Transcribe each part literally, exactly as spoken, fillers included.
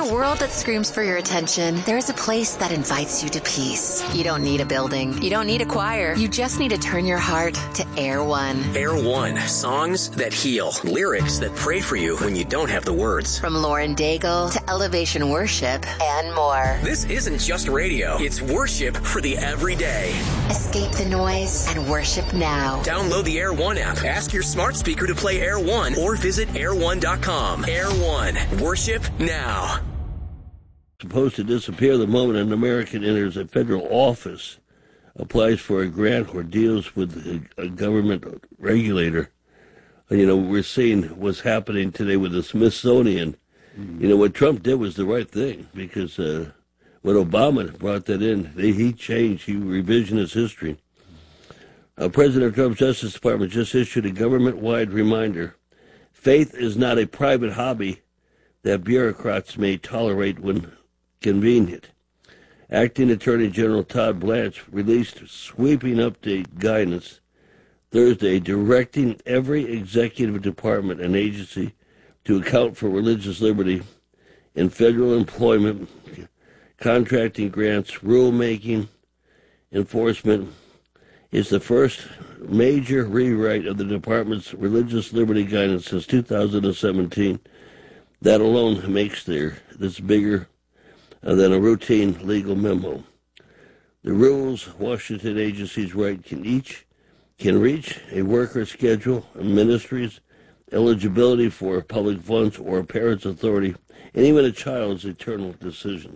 a world that screams for your attention, there is a place that invites you to peace. You don't need a building. You don't need a choir. You just need to turn your heart to Air One. Air One. Songs that heal. Lyrics that pray for you when you don't have the words. From Lauren Daigle to Elevation Worship and more. This isn't just radio. It's worship for the everyday. Escape the noise and worship now. Download the Air One app. Ask your smart speaker to play Air One or visit air one dot com. Air One. Worship now. Supposed to disappear the moment an American enters a federal office, applies for a grant or deals with a, a government regulator. You know, we're seeing what's happening today with the Smithsonian. Mm-hmm. You know, what Trump did was the right thing, because uh, when Obama brought that in, they, he changed, he revisionist history. Uh, President Trump's Justice Department just issued a government-wide reminder. Faith is not a private hobby that bureaucrats may tolerate when convenient. Acting Attorney General Todd Blanche released sweeping update guidance Thursday directing every executive department and agency to account for religious liberty in federal employment, contracting grants, rulemaking, enforcement. It's the first major rewrite of the department's religious liberty guidance since two thousand seventeen. That alone makes there this bigger uh, than a routine legal memo. The rules Washington agencies write can each can reach a worker schedule, a ministry's eligibility for public funds, or a parent's authority, and even a child's eternal decisions.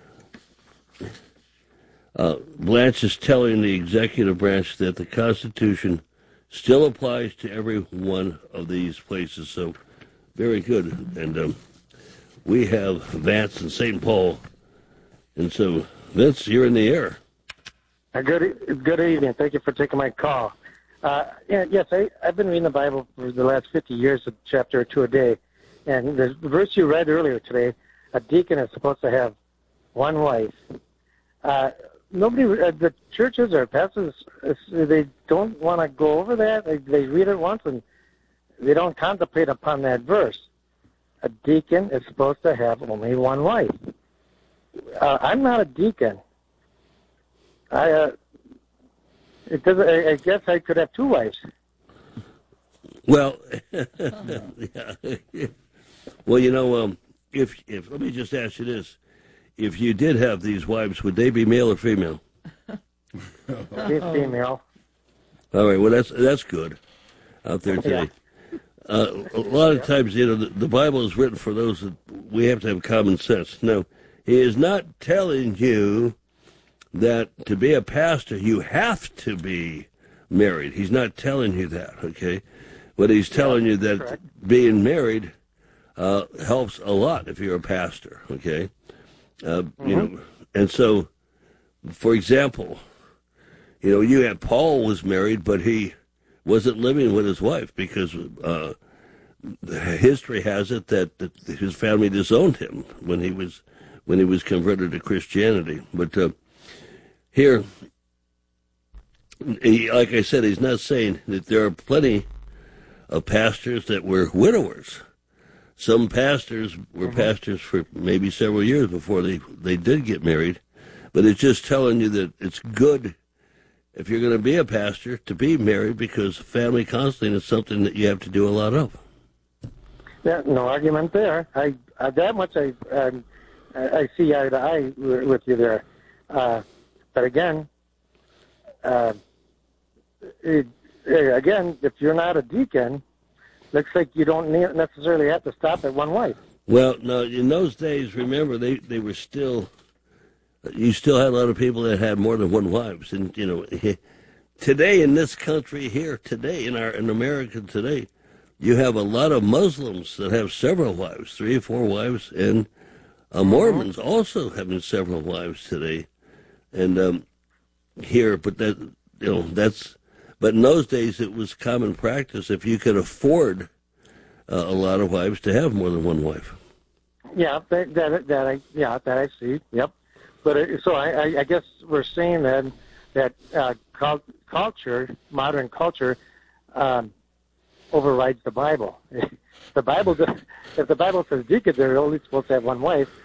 Uh, Blanche is telling the executive branch that the Constitution still applies to every one of these places. So, very good. And um, we have Vance and Saint Paul. And so, Vince, you're in the air. Uh, good, good evening. Thank you for taking my call. Uh, yeah, yes, I, I've been reading the Bible for the last fifty years, a chapter or two a day. And the verse you read earlier today, a deacon is supposed to have one wife. Uh, nobody, uh, the churches or pastors, uh, they don't want to go over that. They, they read it once and they don't contemplate upon that verse. A deacon is supposed to have only one wife. Uh, I'm not a deacon. I, uh, it doesn't, I, I guess I could have two wives. Well, yeah. Well, you know, um, if if let me just ask you this: if you did have these wives, would they be male or female? She's female. All right. Well, that's that's good out there today. Yeah. Uh, a lot of times, you know, the, the Bible is written for those that we have to have common sense. No, he is not telling you that to be a pastor you have to be married. He's not telling you that. Okay, but he's telling yeah, you that correct. being married uh, helps a lot if you're a pastor. Okay, uh, mm-hmm. you know, and so, for example, you know, you had Paul was married, but he wasn't living with his wife because uh, history has it that, that his family disowned him when he was when he was converted to Christianity. But uh, here, he, like I said, he's not saying that there are plenty of pastors that were widowers. Some pastors were mm-hmm. pastors for maybe several years before they, they did get married. But it's just telling you that it's good, if you're going to be a pastor, to be married, because family counseling is something that you have to do a lot of. Yeah, no argument there. I, I that much I, um, I see eye to eye with you there. Uh, but again, uh, it, again, if you're not a deacon, looks like you don't necessarily have to stop at one wife. Well, no, in those days, remember, they, they were still, you still had a lot of people that had more than one wives. And, you know, today in this country here, today, in our in America today, you have a lot of Muslims that have several wives, three or four wives, and uh, Mormons also having several wives today. And um, here, but that, you know, that's, but in those days it was common practice if you could afford uh, a lot of wives to have more than one wife. Yeah, that, that, that I, yeah, that I see. Yep. But uh, so I, I guess we're saying then that uh, culture, modern culture, um, overrides the Bible. The Bible, if the Bible says deacon, they're only supposed to have one wife.